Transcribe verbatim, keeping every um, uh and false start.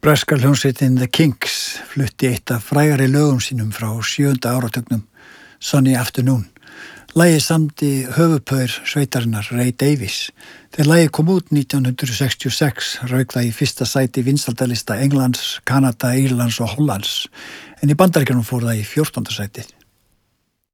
Breska hljómsveitin The Kinks flutti eitt af frægari lögum sínum frá sjöunda áratugnum, Sunny Afternoon. Lagið samdi höfuðpaur sveitarinnar Ray Davies. Þegar lagið kom út nítján hundrað sextíu og sex rauk það í fyrsta sæti vinsældalista Englands, Kanada, Írlands og Hollands, en í Bandaríkjunum fór það í fjórtánda sætið.